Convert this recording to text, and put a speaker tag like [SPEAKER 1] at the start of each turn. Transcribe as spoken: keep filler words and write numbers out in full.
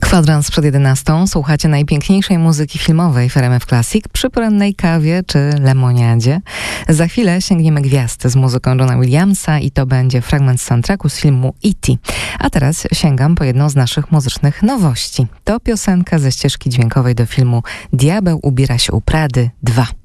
[SPEAKER 1] Kwadrans przed jedenastą. Słuchacie najpiękniejszej muzyki filmowej w R M F Classic przy porannej kawie czy lemoniadzie. Za chwilę sięgniemy gwiazd z muzyką Johna Williamsa i to będzie fragment z soundtracku z filmu E T A teraz sięgam po jedną z naszych muzycznych nowości. To piosenka ze ścieżki dźwiękowej do filmu Diabeł ubiera się u Prady dwa.